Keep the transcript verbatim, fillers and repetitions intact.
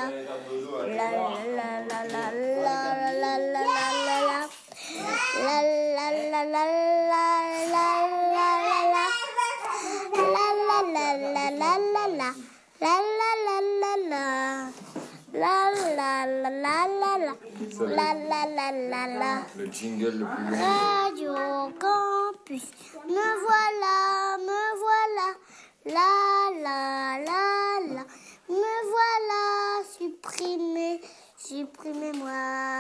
la la la la la la la la la la la la la la la la la. Le jingle le plus long. Radio Campus, me voilà, me voilà, la la la la, me voilà, supprimez, supprimez-moi.